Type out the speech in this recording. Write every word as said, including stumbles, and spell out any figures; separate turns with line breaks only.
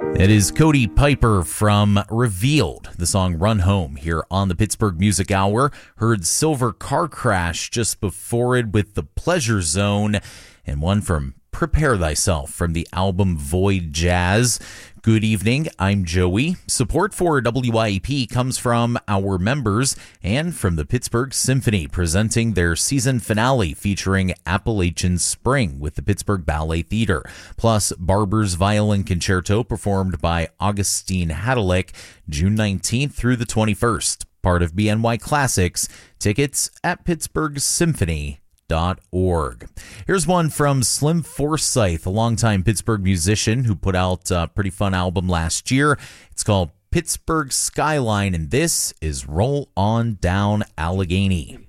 It is Cody Piper from Revealed, the song Run Home, here on the Pittsburgh Music Hour. Heard Silver Car Crash just before it with The Pleasure Zone, and one from Prepare Thyself from the album Void Jazz. Good evening, I'm Joey. Support for W I E P comes from our members and from the Pittsburgh Symphony, presenting their season finale featuring Appalachian Spring with the Pittsburgh Ballet Theater, plus Barber's Violin Concerto performed by Augustine Hadalick, June nineteenth through the twenty-first. Part of B N Y Classics. Tickets at pittsburgh symphony dot org. Here's one from Slim Forsyth, a longtime Pittsburgh musician who put out a pretty fun album last year. It's called Pittsburgh Skyline, and this is Roll On Down Allegheny.